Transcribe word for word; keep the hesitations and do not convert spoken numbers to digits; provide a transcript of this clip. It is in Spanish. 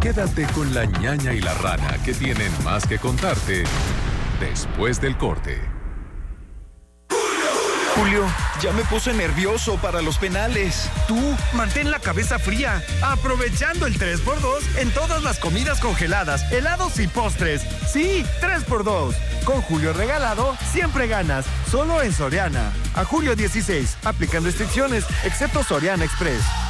Quédate con la ñaña y la rana, que tienen más que contarte después del corte. Julio, ya me puse nervioso para los penales. Tú, mantén la cabeza fría, aprovechando el tres por dos en todas las comidas congeladas, helados y postres. Sí, tres por dos. Con Julio regalado, siempre ganas. Solo en Soriana. A julio dieciséis, aplicando restricciones, excepto Soriana Express.